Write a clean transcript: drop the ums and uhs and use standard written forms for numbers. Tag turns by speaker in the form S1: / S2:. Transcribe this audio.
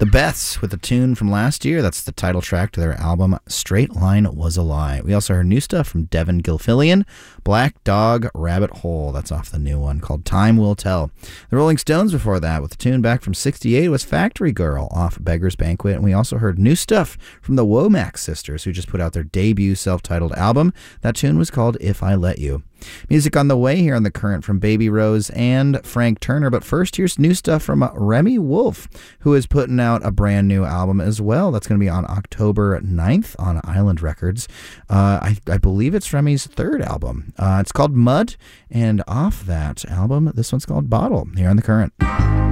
S1: The Beths with a tune from last year. That's the title track to their album Straight Line Was a Lie. We also heard new stuff from Devin Gilfillian, Black Dog Rabbit Hole. That's off the new one called Time Will Tell. The Rolling Stones before that with a tune back from 68 was Factory Girl off Beggar's Banquet. And we also heard new stuff from the Womack Sisters, who just put out their debut self-titled album. That tune was called If I Let You. Music on the way here on The Current from Baby Rose and Frank Turner. But first, here's new stuff from Remy Wolf, who is putting out a brand new album as well. That's going to be on October 9th on Island Records. I believe it's Remy's third album. It's called Mud, and off that album, this one's called Bottle here on The Current.